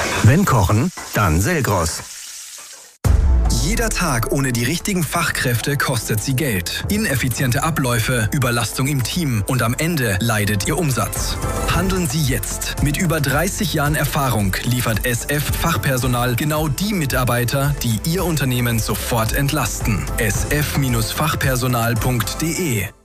Wenn kochen, dann Selgros. Jeder Tag ohne die richtigen Fachkräfte kostet Sie Geld. Ineffiziente Abläufe, Überlastung im Team und am Ende leidet Ihr Umsatz. Handeln Sie jetzt. Mit über 30 Jahren Erfahrung liefert SF Fachpersonal genau die Mitarbeiter, die Ihr Unternehmen sofort entlasten. sf-fachpersonal.de